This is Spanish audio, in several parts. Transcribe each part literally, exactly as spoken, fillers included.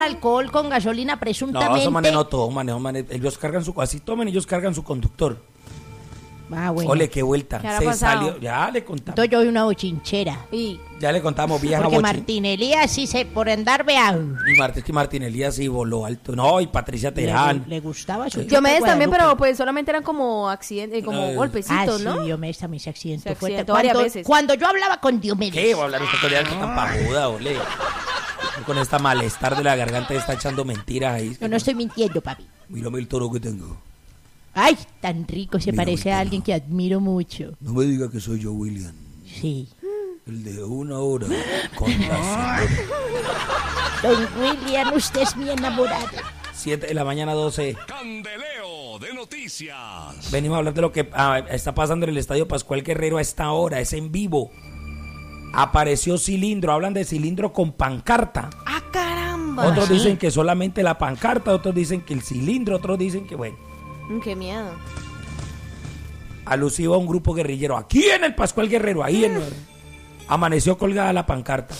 alcohol con gasolina presuntamente. No, esos manes no toman, esos manes, ellos cargan su, así toman, ellos cargan su conductor. Ah, bueno. Ole, qué vuelta. ¿Qué habrá Se pasado? salió, ya le contamos. Entonces yo vi una bochinchera. Y Ya le contamos vieja Porque boche. Martín Elías sí se, por andar vea, Y Martín, que Martín Elías sí voló alto. No, y Patricia le, Terán. le gustaba su Diomedes también, pero Guadalupe. pues solamente eran como accidentes, como Eh. golpecitos, ah, ¿no? sí, Diomedes también se accidentó Se fuerte. accidentó varias Cuando, veces. cuando yo hablaba con Diomedes. ¿Qué va a hablar usted con ella tan pajuda, ole? Con esta malestar de la garganta está echando mentiras ahí. Yo no estoy mintiendo, papi. Mírame el toro que tengo. Ay, tan rico, se Mira, parece mi a toro. alguien que admiro mucho. No me diga que soy yo, William. Sí. El de una hora con la señora. Don William, usted es mi enamorado. siete de la mañana, doce. Candeleo de noticias. Venimos a hablar de lo que ah, está pasando en el Estadio Pascual Guerrero a esta hora. Es en vivo. Apareció Cilindro. Hablan de Cilindro con pancarta. ¡Ah, caramba! Otros ¿sí? dicen que solamente la pancarta. Otros dicen que el cilindro. Otros dicen que, bueno, Mm, ¡Qué miedo! alusivo a un grupo guerrillero. Aquí en el Pascual Guerrero. Ahí en... Amaneció colgada la pancarta.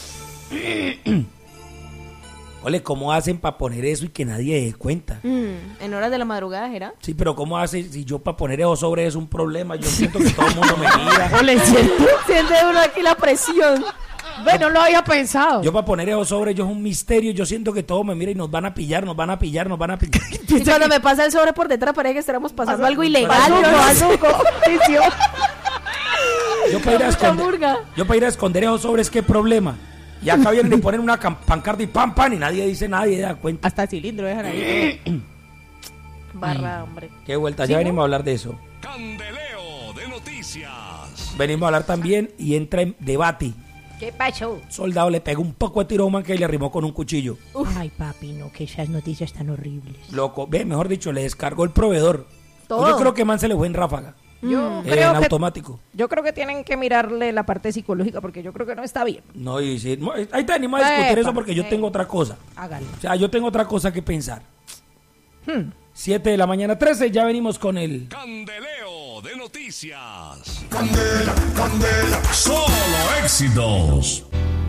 Ole, ¿cómo hacen para poner eso y que nadie dé cuenta? Mm, en horas de la madrugada, ¿era? Sí, pero ¿cómo hacen si yo para poner eso sobre es un problema? Yo siento que todo el mundo me mira. Ole, ¿cierto? Siente uno aquí la presión. Bueno, no lo había pensado. Yo para poner eso sobre yo es un misterio. Yo siento que todo me mira y nos van a pillar, nos van a pillar, nos van a pillar. Y cuando me pasa el sobre por detrás, parece que estaremos pasando algo ilegal. Bazuco, Yo no bazuco. Yo para ir a Mucha esconder, murga. yo para ir a esconder esos sobres, ¿qué problema? Y acá vienen y ponen una cam- pancarta y pam, pam, y nadie dice nada y da cuenta. Hasta cilindro dejan ahí. Barra, hombre. Qué vuelta, ya venimos a hablar de eso. Candeleo de noticias. Venimos a hablar también y entra en debate. ¿Qué pasó? Soldado le pegó un poco de tiro a un man que le arrimó con un cuchillo. Ay, papi, no, que esas noticias tan horribles. Loco, ve, mejor dicho, le descargó el proveedor. Todo. Yo creo que man se le fue en ráfaga. Yo En creo que, automático. yo creo que tienen que mirarle la parte psicológica porque yo creo que no está bien. No, y sí, no, ahí te animamos a discutir Epa, eso porque yo eh. tengo otra cosa. Hágalo. O sea, yo tengo otra cosa que pensar. Hmm. siete de la mañana, trece, ya venimos con el... Candeleo de noticias. Candela, candela. Solo éxitos.